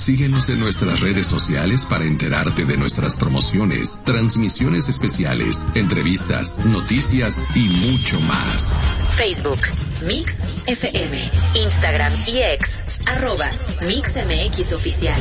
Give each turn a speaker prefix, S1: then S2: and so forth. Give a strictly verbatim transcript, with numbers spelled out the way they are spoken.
S1: Síguenos en nuestras redes sociales para enterarte de nuestras promociones, transmisiones especiales, entrevistas, noticias y mucho más.
S2: Facebook, Mix F M, Instagram y X, arroba Mix M X Oficial.